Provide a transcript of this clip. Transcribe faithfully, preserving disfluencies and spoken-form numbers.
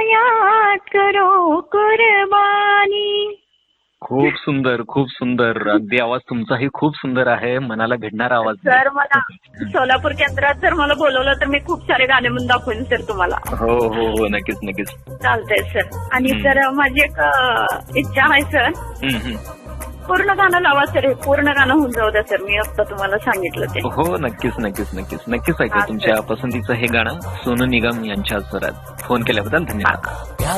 याद करो कुर्बानी. खूप सुंदर, खूप सुंदर. अगदी आवाज तुमचाही खूप सुंदर आहे, मनाला भिडणारा आवाज. सर मला सोलापूर केंद्रात जर मला बोलवलं तर मी खूप सारे गाणे म्हणून दाखवेन सर तुम्हाला. हो हो हो, नक्कीच नक्कीच. चालतंय सर. आणि सर माझी एक इच्छा आहे सर, पूर्ण गाणं लावा सर. हे पूर्ण गाणं होऊन जाऊ द्या सर. मी आता तुम्हाला सांगितलं ते. हो नक्कीच नक्कीच नक्कीच नक्कीच ऐकू तुमच्या पसंतीचं हे गाणं सोनू निगम यांच्या स्वरात. फोन केल्याबद्दल धन्यवाद.